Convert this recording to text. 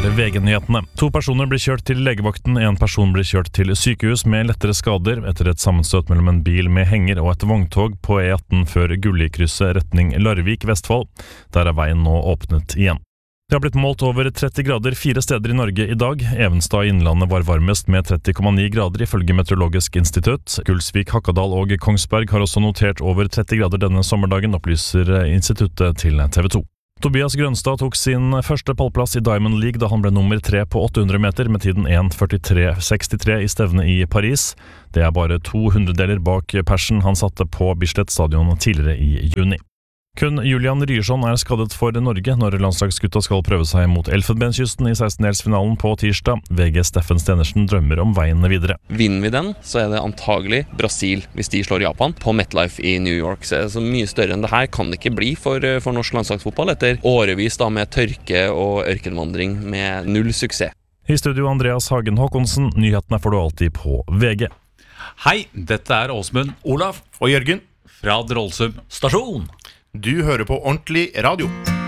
er VG-nyhetene. 2 personer blir kjørt til legevakten, 1 person blir kjørt til sykehus med lettere skader etter et sammenstøt mellom en bil med henger og et vogntog på E18 før Gullikrysset retning Larvik, Vestfold. Der er veien nå åpnet igjen. Det har blitt målt over 30 grader 4 steder i Norge i dag. Evenstad i Innlandet var varmest med 30,9 grader ifølge Meteorologisk institutt. Gulsvik, Hakadal og Kongsberg har også notert over 30 grader denne sommerdagen, opplyser instituttet til TV 2. Tobias Grønstad tok sin første pallplass i Diamond League da han ble nummer 3 på 800 meter med tiden 1:43,63 i stevnet i Paris. Det er bare 200 deler bak persen han satte på Bislett stadion tidligere i juni. Kun Julian Ryerson er skadet for Norge når landslagsgutta skal prøve seg mot Elfenbenskysten i 16-delsfinalen på tirsdag. VG Steffen Stenersen drømmer om veien videre. Vinner vi den, så er det antagelig Brasil hvis de slår Japan på MetLife i New York. Så er det så mye større enn det her kan det ikke bli for norsk landslagsfotball etter årevis da med tørke og ørkenvandring med null suksess. I studio Andreas Hagen Håkonsen, nyhetene får du alltid på VG. Hei, dette er Åsmund, Olav og Jørgen fra Drollsum stasjon. Du hører på Ordentlig Radio.